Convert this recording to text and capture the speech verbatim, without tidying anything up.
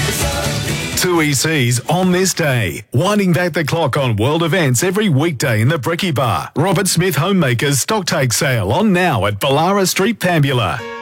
Two E Cs on this day. Winding back the clock on world events every weekday in the Bricky Bar. Robert Smith Homemakers stock take sale on now at Ballara Street, Pambula.